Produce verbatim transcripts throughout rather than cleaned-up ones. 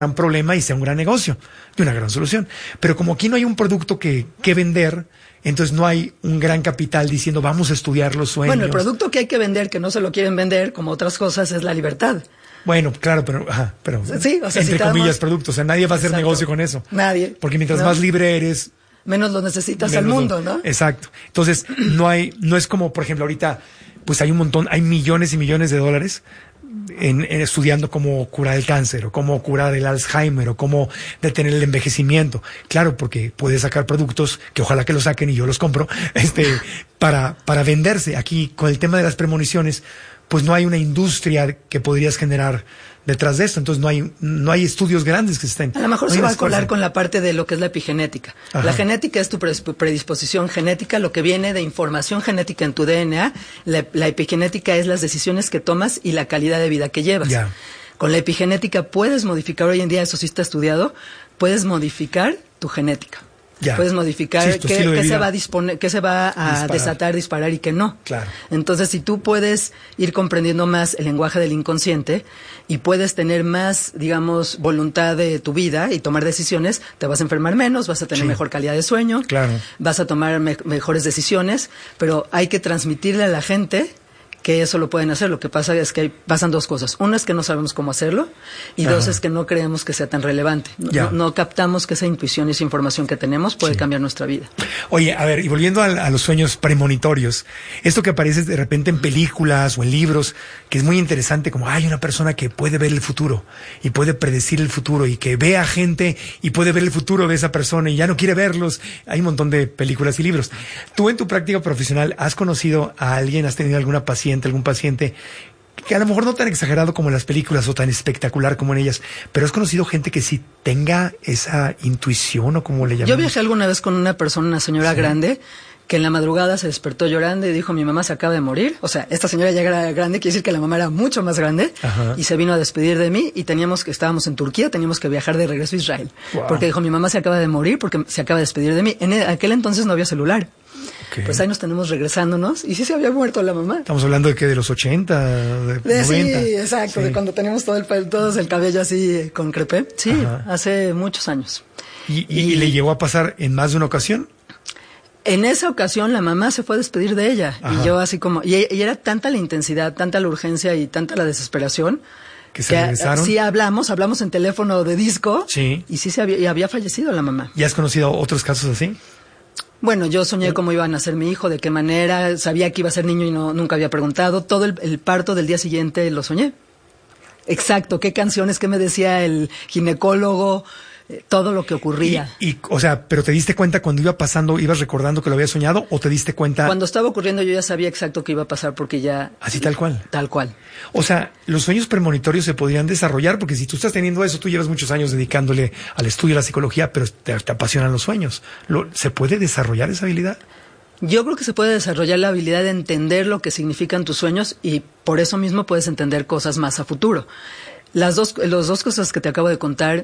gran problema y sea un gran negocio y una gran solución. Pero como aquí no hay un producto que, que vender, entonces no hay un gran capital diciendo vamos a estudiar los sueños. Bueno, el producto que hay que vender, que no se lo quieren vender, como otras cosas, es la libertad. Bueno, claro, pero, ajá, pero sí, o sea, entre si comillas damos... productos, o sea, nadie va a hacer Exacto. negocio con eso. Nadie. Porque mientras ¿no? más libre eres, menos lo necesitas menos al mundo, ¿no? Exacto. Entonces, no hay, no es como, por ejemplo, ahorita, pues hay un montón, hay millones y millones de dólares en, en estudiando cómo curar el cáncer, o cómo curar el Alzheimer, o cómo detener el envejecimiento. Claro, porque puedes sacar productos que ojalá que los saquen y yo los compro, este, para, para venderse. Aquí, con el tema de las premoniciones, pues no hay una industria que podrías generar detrás de esto, entonces no hay no hay estudios grandes que estén. A lo mejor no se va a esfuerzo. colar con la parte de lo que es la epigenética. Ajá. La genética es tu predisposición genética, lo que viene de información genética en tu D N A. La, la epigenética es las decisiones que tomas y la calidad de vida que llevas. Ya. Con la epigenética puedes modificar, hoy en día eso sí está estudiado, puedes modificar tu genética. Ya. Puedes modificar sí, qué, qué se va a disponer, qué se va a disparar. desatar, disparar y qué no. Claro. Entonces, si tú puedes ir comprendiendo más el lenguaje del inconsciente y puedes tener más, digamos, voluntad de tu vida y tomar decisiones, te vas a enfermar menos, vas a tener sí. mejor calidad de sueño, claro. vas a tomar me- mejores decisiones, pero hay que transmitirle a la gente que eso lo pueden hacer. Lo que pasa es que hay, pasan dos cosas. Uno es que no sabemos cómo hacerlo y Ajá. dos es que no creemos que sea tan relevante. No, no, no captamos que esa intuición y esa información que tenemos puede sí. cambiar nuestra vida. Oye, a ver, y volviendo a, a los sueños premonitorios, esto que aparece de repente en películas o en libros, que es muy interesante, como hay una persona que puede ver el futuro y puede predecir el futuro y que ve a gente y puede ver el futuro de esa persona y ya no quiere verlos. Hay un montón de películas y libros. ¿Tú en tu práctica profesional has conocido a alguien, has tenido alguna paciente, algún paciente que a lo mejor no tan exagerado como en las películas o tan espectacular como en ellas, pero has conocido gente que sí tenga esa intuición o como le llaman? Yo viajé alguna vez con una persona, una señora ¿Sí? grande, que en la madrugada se despertó llorando y dijo, mi mamá se acaba de morir. O sea, esta señora ya era grande, quiere decir que la mamá era mucho más grande. Ajá. Y se vino a despedir de mí y teníamos que, estábamos en Turquía, teníamos que viajar de regreso a Israel. Wow. Porque dijo, mi mamá se acaba de morir porque se acaba de despedir de mí. En aquel entonces no había celular. Okay. Pues ahí nos tenemos regresándonos y sí se había muerto la mamá. Estamos hablando de que de los ochenta, de, de noventa. Sí, exacto, sí. De cuando teníamos todo el, todo el cabello así con crepé. Sí, Ajá. hace muchos años. ¿Y, y, ¿Y le llegó a pasar en más de una ocasión? En esa ocasión la mamá se fue a despedir de ella. Ajá. Y yo así como... Y, y era tanta la intensidad, tanta la urgencia y tanta la desesperación... ¿Que se regresaron? Sí hablamos, hablamos en teléfono de disco. Sí. Y sí se había, y había fallecido la mamá. ¿Y has conocido otros casos así? Bueno, yo soñé cómo iba a nacer mi hijo, de qué manera, sabía que iba a ser niño y no nunca había preguntado. Todo el, el parto del día siguiente lo soñé. Exacto, qué canciones, qué me decía el ginecólogo, eh, todo lo que ocurría. Y, y, o sea, ¿pero te diste cuenta cuando iba pasando, ibas recordando que lo habías soñado o te diste cuenta? Cuando estaba ocurriendo yo ya sabía exacto qué iba a pasar porque ya... Así tal cual. Tal cual. O sea, los sueños premonitorios se podrían desarrollar porque si tú estás teniendo eso, tú llevas muchos años dedicándole al estudio de la psicología, pero te, te apasionan los sueños. ¿Lo, ¿Se puede desarrollar esa habilidad? Yo creo que se puede desarrollar la habilidad de entender lo que significan tus sueños y por eso mismo puedes entender cosas más a futuro. Las dos, las dos cosas que te acabo de contar,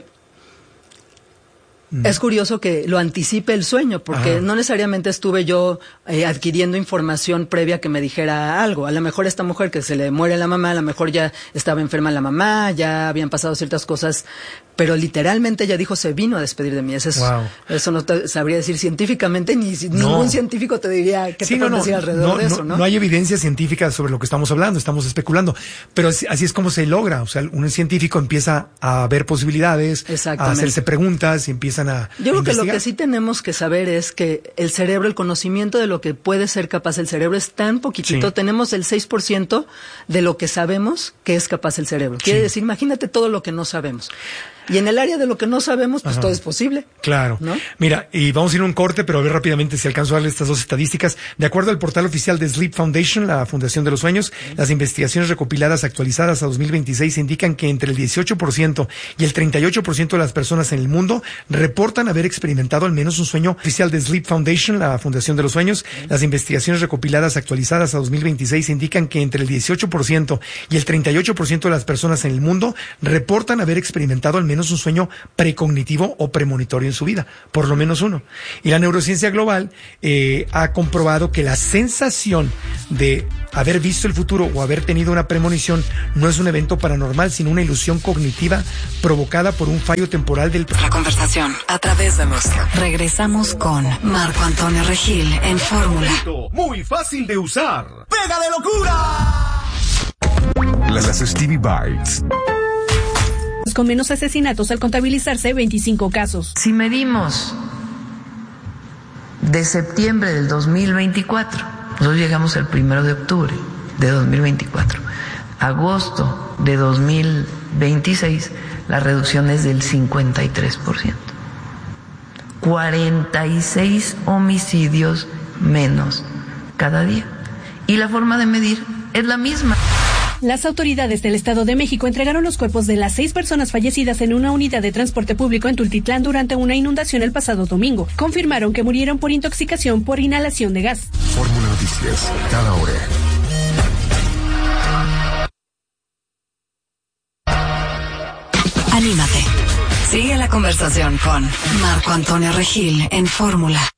mm. es curioso que lo anticipe el sueño, porque Ajá. no necesariamente estuve yo eh, adquiriendo información previa que me dijera algo. A lo mejor esta mujer que se le muere la mamá, a lo mejor ya estaba enferma la mamá, ya habían pasado ciertas cosas, pero literalmente ella dijo, se vino a despedir de mí. Eso, es, wow. eso no te sabría decir científicamente, ni no. ningún científico te diría qué sí, te no, puede no, decir alrededor no, de eso, no, ¿no? No hay evidencia científica sobre lo que estamos hablando, estamos especulando. Pero así, así es como se logra. O sea, un científico empieza a ver posibilidades, a hacerse preguntas y empiezan a Yo creo a que lo que sí tenemos que saber es que el cerebro, el conocimiento de lo que puede ser capaz el cerebro es tan poquitito. Sí. Tenemos el seis por ciento de lo que sabemos que es capaz el cerebro. Quiere sí. decir, imagínate todo lo que no sabemos. Y en el área de lo que no sabemos, pues Ajá. todo es posible. Claro. ¿No? Mira, y vamos a ir a un corte, pero a ver rápidamente si alcanzo a darle estas dos estadísticas. De acuerdo al portal oficial de Sleep Foundation, la Fundación de los Sueños, las investigaciones recopiladas actualizadas a dos mil veintiséis indican que entre el dieciocho por ciento y el treinta y ocho por ciento de las personas en el mundo reportan haber experimentado al menos un sueño. Oficial de Sleep Foundation, la Fundación de los Sueños, las investigaciones recopiladas actualizadas a dos mil veintiséis indican que entre el dieciocho por ciento y el treinta y ocho por ciento de las personas en el mundo reportan haber experimentado al menos menos un sueño precognitivo o premonitorio en su vida, por lo menos uno. Y la neurociencia global eh, ha comprobado que la sensación de haber visto el futuro o haber tenido una premonición no es un evento paranormal, sino una ilusión cognitiva provocada por un fallo temporal del... La conversación a través de nuestra. Regresamos con Marco Antonio Regil en Fórmula. Muy fácil de usar. ¡Pega de locura! Las Stevie Bites. Con menos asesinatos al contabilizarse veinticinco casos. Si medimos de septiembre del dos mil veinticuatro, nosotros llegamos el primero de octubre de dos mil veinticuatro, agosto de dos mil veintiséis, la reducción es del cincuenta y tres por ciento. cuarenta y seis homicidios menos cada día. Y la forma de medir es la misma. Las autoridades del Estado de México entregaron los cuerpos de las seis personas fallecidas en una unidad de transporte público en Tultitlán durante una inundación el pasado domingo. Confirmaron que murieron por intoxicación por inhalación de gas. Fórmula Noticias, cada hora. Anímate. Sigue la conversación con Marco Antonio Regil en Fórmula.